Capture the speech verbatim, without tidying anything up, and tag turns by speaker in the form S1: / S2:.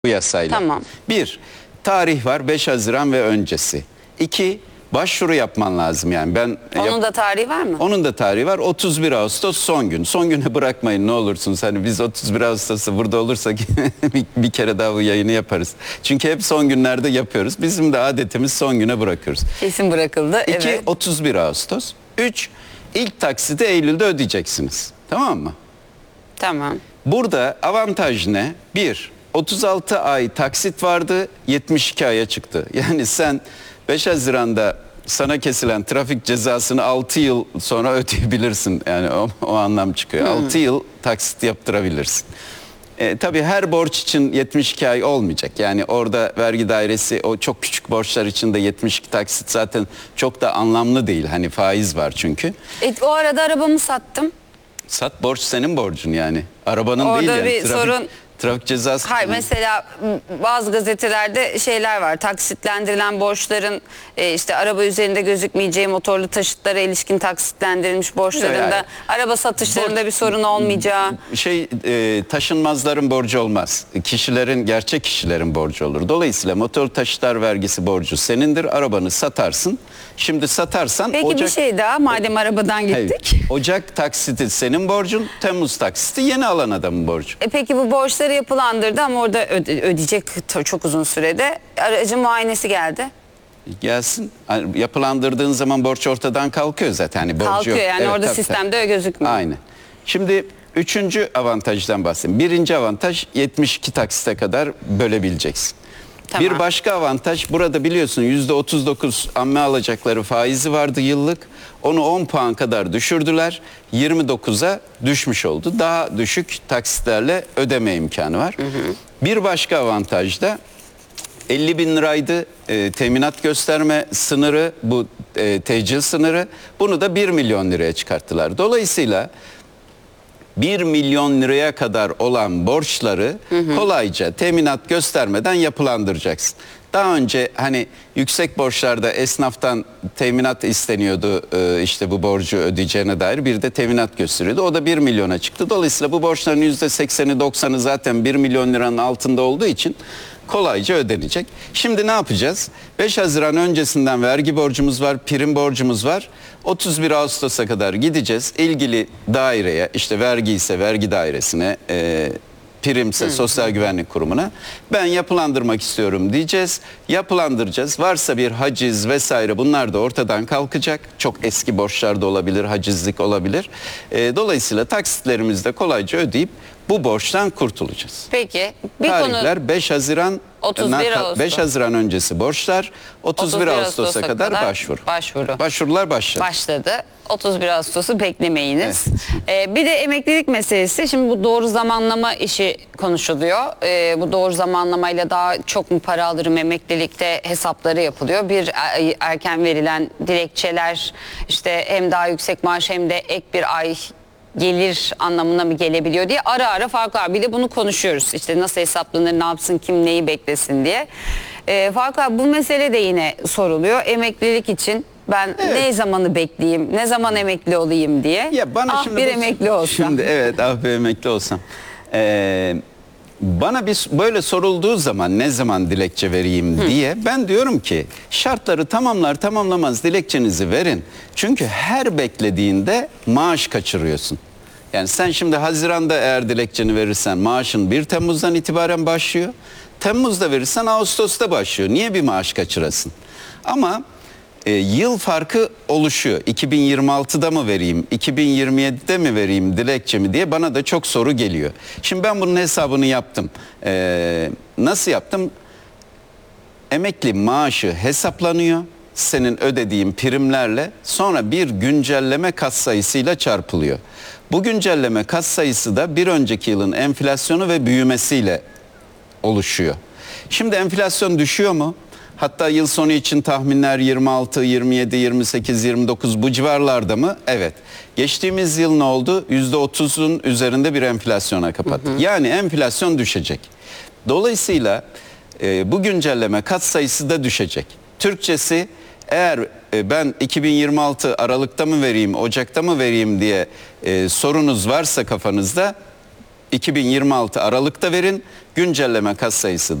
S1: bu yasayla.
S2: Tamam.
S1: Bir, tarih var beş Haziran ve öncesi. İki, başvuru yapman lazım yani. Ben
S2: Onun
S1: yap-
S2: da tarihi var mı?
S1: Onun da tarihi var. otuz bir Ağustos son gün. Son güne bırakmayın ne olursunuz. Hani biz otuz bir Ağustos'ta burada olursak bir, bir kere daha bu yayını yaparız. Çünkü hep son günlerde yapıyoruz. Bizim de adetimiz son güne bırakıyoruz.
S2: Kesin bırakıldı.
S1: İki,
S2: Evet.
S1: otuz bir Ağustos. Üç, ilk taksiti Eylül'de ödeyeceksiniz. Tamam mı?
S2: Tamam.
S1: Burada avantaj ne? Bir, otuz altı ay taksit vardı, yetmiş iki aya çıktı. Yani sen beş Haziran'da sana kesilen trafik cezasını altı yıl sonra ödeyebilirsin. Yani o, o anlam çıkıyor.
S2: Hmm.
S1: altı yıl taksit yaptırabilirsin. E, tabii her borç için yetmiş iki ay olmayacak. Yani orada vergi dairesi o çok küçük borçlar için de yetmiş iki taksit zaten çok da anlamlı değil. Hani faiz var çünkü.
S2: E, o arada arabamı sattım.
S1: Sat, borç senin borcun yani. Arabanın
S2: Orada
S1: değil yani.
S2: bir
S1: Trafik,
S2: sorun-
S1: trafik cezası.
S2: Hayır, mesela m, bazı gazetelerde şeyler var. Taksitlendirilen borçların e, işte araba üzerinde gözükmeyeceği, motorlu taşıtlara ilişkin taksitlendirilmiş borçlarında
S1: Yani,
S2: araba satışlarında
S1: borç-
S2: bir sorun olmayacağı.
S1: Şey e, taşınmazların borcu olmaz. Kişilerin, gerçek kişilerin borcu olur. Dolayısıyla motor taşıtlar vergisi borcu senindir. Arabanı satarsın. Şimdi satarsan
S2: Peki
S1: Ocak,
S2: bir şey daha, madem arabadan
S1: Hayır,
S2: gittik.
S1: Ocak taksiti senin borcun, Temmuz taksiti yeni alan adamın borcu.
S2: E peki bu borçları yapılandırdı ama orada öde- ödeyecek t- çok uzun sürede. Aracın muayenesi geldi.
S1: Gelsin. Hani yapılandırdığın zaman borç ortadan kalkıyor zaten. Hani borcu
S2: Kalkıyor
S1: yok.
S2: yani,
S1: Evet,
S2: orada
S1: tabii,
S2: sistemde
S1: tabii.
S2: gözükmüyor.
S1: Aynen. Şimdi üçüncü avantajdan bahsedeyim. Birinci avantaj yetmiş iki taksite kadar bölebileceksin.
S2: Tamam.
S1: Bir başka avantaj, burada biliyorsun yüzde otuz dokuz amme alacakları faizi vardı yıllık. Onu on puan kadar düşürdüler. yirmi dokuza düşmüş oldu. Daha düşük taksitlerle ödeme imkanı var. Hı hı. Bir başka avantaj da elli bin liraydı e, teminat gösterme sınırı, bu e, tecil sınırı. Bunu da bir milyon liraya çıkarttılar. Dolayısıyla bir milyon liraya kadar olan borçları hı hı. kolayca teminat göstermeden yapılandıracaksın. Daha önce hani yüksek borçlarda esnaftan teminat isteniyordu, e, işte bu borcu ödeyeceğine dair bir de teminat gösteriyordu. O da bir milyona çıktı. Dolayısıyla bu borçların yüzde sekseni doksanı zaten bir milyon liranın altında olduğu için kolayca ödenecek. Şimdi ne yapacağız? beş Haziran öncesinden vergi borcumuz var, prim borcumuz var. otuz bir Ağustos'a kadar gideceğiz. İlgili daireye, işte vergi ise vergi dairesine, e, primse
S2: Hı.
S1: Sosyal Güvenlik Kurumu'na ben yapılandırmak istiyorum diyeceğiz. Yapılandıracağız. Varsa bir haciz vesaire, bunlar da ortadan kalkacak. Çok eski borçlar da olabilir, hacizlik olabilir. E, dolayısıyla taksitlerimizi de kolayca ödeyip bu borçtan kurtulacağız.
S2: Peki bir
S1: Tarihler
S2: konu
S1: beş Haziran
S2: otuz bir Ağustos.
S1: beş Haziran öncesi borçlar, otuz bir Ağustos'a kadar başvuru.
S2: Başvuru.
S1: Başvurular başladı.
S2: Başladı. otuz bir Ağustos'u beklemeyiniz. Ee, bir de emeklilik meselesi. Şimdi bu doğru zamanlama işi konuşuluyor. Ee, bu doğru zamanlamayla daha çok mu para alırım emeklilikte hesapları yapılıyor. Bir er- erken verilen dilekçeler işte hem daha yüksek maaş hem de ek bir ay gelir anlamına mı gelebiliyor diye ara ara farklı var. Bir de bunu konuşuyoruz. İşte nasıl hesaplanır, ne yapsın, kim neyi beklesin diye. Ee, Faruk abi, bu mesele de yine soruluyor. Emeklilik için ben
S1: Evet.
S2: ne zamanı bekleyeyim, ne zaman emekli olayım diye.
S1: Ya bana
S2: ah
S1: şimdi
S2: bir
S1: bu-
S2: emekli olsam.
S1: Şimdi evet, ah bir emekli olsam. Ee, bana bir böyle sorulduğu zaman ne zaman dilekçe vereyim Hı. diye ben diyorum ki şartları tamamlar tamamlamaz dilekçenizi verin. Çünkü her beklediğinde maaş kaçırıyorsun. Yani sen şimdi Haziran'da eğer dilekçeni verirsen maaşın bir Temmuz'dan itibaren başlıyor. Temmuz'da verirsen Ağustos'ta başlıyor. Niye bir maaş kaçırasın? Ama e, yıl farkı oluşuyor. iki bin yirmi altıda mı vereyim, iki bin yirmi yedide mi vereyim dilekçemi diye bana da çok soru geliyor. Şimdi ben bunun hesabını yaptım. Ee, nasıl yaptım? Emekli maaşı hesaplanıyor senin ödediğin primlerle, sonra bir güncelleme katsayısıyla çarpılıyor. Bu güncelleme katsayısı da bir önceki yılın enflasyonu ve büyümesiyle oluşuyor. Şimdi enflasyon düşüyor mu? Hatta yıl sonu için tahminler yirmi altı, yirmi yedi, yirmi sekiz, yirmi dokuz bu civarlarda mı? Evet. Geçtiğimiz yıl ne oldu? yüzde otuzun üzerinde bir enflasyona kapattık. Hı hı. Yani enflasyon düşecek. Dolayısıyla e, bu güncelleme katsayısı da düşecek. Türkçesi, eğer e, ben iki bin yirmi altı Aralık'ta mı vereyim, Ocak'ta mı vereyim diye e, sorunuz varsa kafanızda, iki bin yirmi altı Aralık'ta verin. Güncelleme kat sayısı